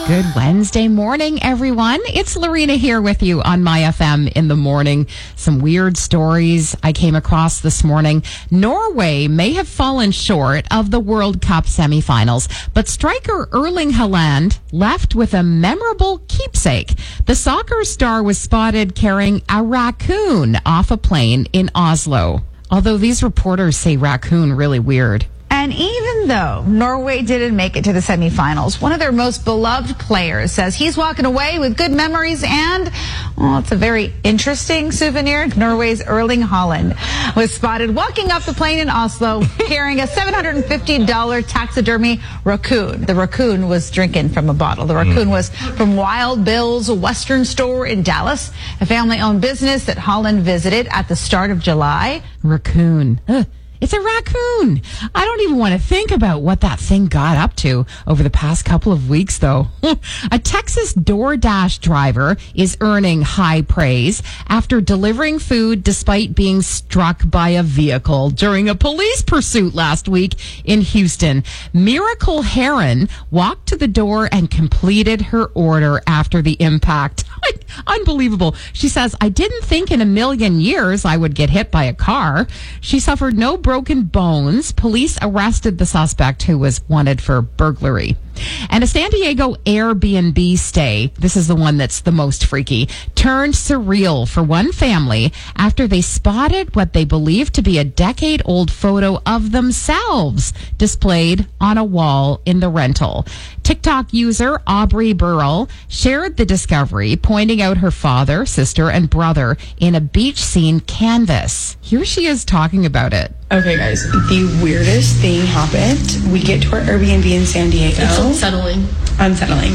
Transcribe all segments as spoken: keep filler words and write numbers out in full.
Good Wednesday morning, everyone. It's Lorena here with you on My F M in the morning. Some weird stories I came across this morning. Norway may have fallen short of the World Cup semifinals, but striker Erling Haaland left with a memorable keepsake. The soccer star was spotted carrying a raccoon off a plane in Oslo. Although these reporters say raccoon really weird. And even though Norway didn't make it to the semifinals, one of their most beloved players says he's walking away with good memories and, well, it's a very interesting souvenir. Norway's Erling Haaland was spotted walking up the plane in Oslo carrying a seven hundred fifty dollars taxidermy raccoon. The raccoon was drinking from a bottle. The raccoon was from Wild Bill's Western store in Dallas, a family-owned business that Haaland visited at the start of July. Raccoon. Ugh. It's a raccoon. I don't even want to think about what that thing got up to over the past couple of weeks, though. A Texas DoorDash driver is earning high praise after delivering food despite being struck by a vehicle during a police pursuit last week in Houston. Miracle Heron walked to the door and completed her order after the impact. Unbelievable. She says, I didn't think in a million years I would get hit by a car. She suffered no broken bones. Police arrested the suspect who was wanted for burglary. And a San Diego Airbnb stay, this is the one that's the most freaky, turned surreal for one family after they spotted what they believed to be a decade-old photo of themselves displayed on a wall in the rental. TikTok user Aubrey Burrell shared the discovery, pointing out her father, sister, and brother in a beach scene canvas. Here she is talking about it. Okay, guys, the weirdest thing happened. We get to our Airbnb in San Diego. It's unsettling. Unsettling.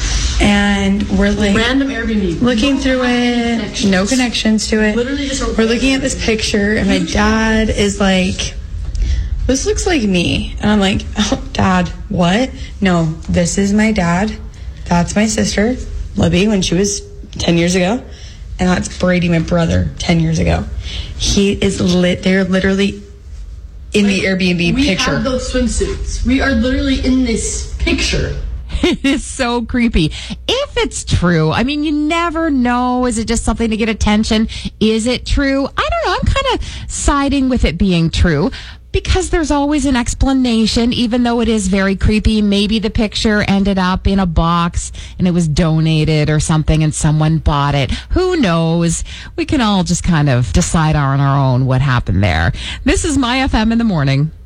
And we're like... Random Airbnb. Looking no through it. Connections. No connections to it. Literally just... A we're looking at this picture, and my dad is like, this looks like me. And I'm like, oh, Dad, what? No, this is my dad. That's my sister, Libby, when she was ten years ago. And that's Brady, my brother, ten years ago. He is lit. They're literally... in like, the Airbnb we picture. We have those swimsuits. We are literally in this picture. It is so creepy. If it's true, I mean, you never know. Is it just something to get attention? Is it true? I don't know. I'm kind of siding with it being true because there's always an explanation, even though it is very creepy. Maybe the picture ended up in a box and it was donated or something and someone bought it. Who knows? We can all just kind of decide on our own what happened there. This is My F M in the morning.